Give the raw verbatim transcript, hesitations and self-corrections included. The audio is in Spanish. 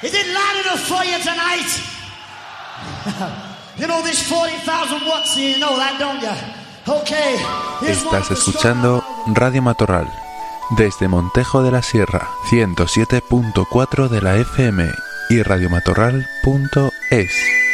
Is it loud enough for you tonight? You know this forty thousand watts, you know that, don't you? Okay. Estás escuchando Radio Matorral desde Montejo de la Sierra, ciento siete punto cuatro de la F M y radiomatorral punto es.